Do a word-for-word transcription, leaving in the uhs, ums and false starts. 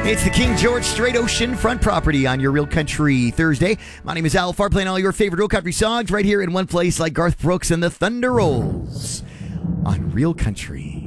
It's the King George Straight Ocean Front Property on your Real Country Thursday. My name is Al Farr, playing all your favorite Real Country songs right here in one place, like Garth Brooks and the Thunder Rolls on Real Country.